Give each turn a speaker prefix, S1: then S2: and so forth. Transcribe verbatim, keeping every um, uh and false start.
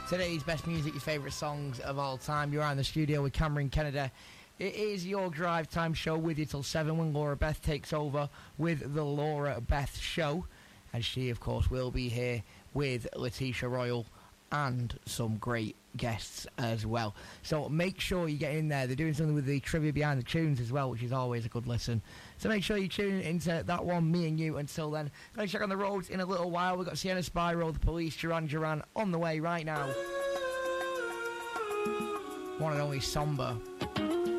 S1: Today's best music, your favourite songs of all time. You're in the studio with Cameron Kennedy. It is your drive time show with you till seven when Laura Beth takes over with the Laura Beth Show. And she, of course, will be here with Letitia Royal and some great guests as well. So make sure you get in there. They're doing something with the trivia behind the tunes as well, which is always a good listen. So make sure you tune into that one, me and you. Until then, going to check on the roads in a little while. We've got Sienna Spyro, The Police, Duran Duran on the way right now. One and only Somber.